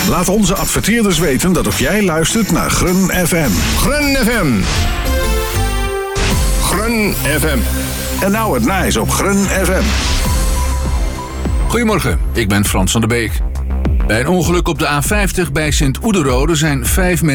Laat onze adverteerders weten dat ook jij luistert naar Grun FM. Grun FM. Grun FM. En nou het nice op Grun FM. Goedemorgen, ik ben Frans van der Beek. Bij een ongeluk op de A50 bij Sint-Oederode zijn 5 mensen